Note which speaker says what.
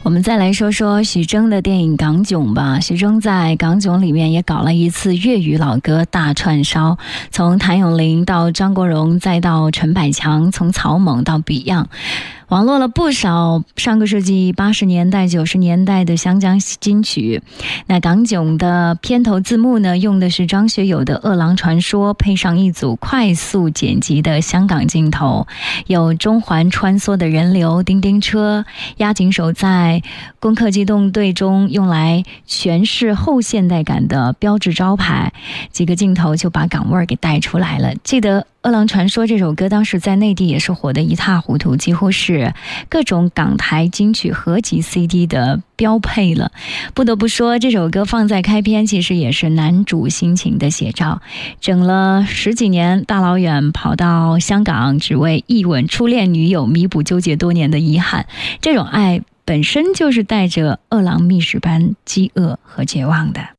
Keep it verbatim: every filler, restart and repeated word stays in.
Speaker 1: 我们再来说说许峥的电影《港囧》吧。许峥在《港囧》里面也搞了一次粤语老歌大串烧，从谭咏麟到张国荣，再到陈百强，从草蜢到 Beyond，网络了不少上个世纪八十年代、九十年代的香港金曲。那港囧的片头字幕呢，用的是张学友的《饿狼传说》，配上一组快速剪辑的香港镜头，有中环穿梭的人流、叮叮车、押井守在攻克机动队中用来诠释后现代感的标志招牌，几个镜头就把港味儿给带出来了。记得《饿狼传说》这首歌当时在内地也是火得一塌糊涂，几乎是各种港台金曲合集 C D 的标配了。不得不说，这首歌放在开篇其实也是男主心情的写照。整了十几年，大老远跑到香港，只为一吻初恋女友，弥补纠结多年的遗憾。这种爱本身就是带着饿狼觅食般饥饿和绝望的。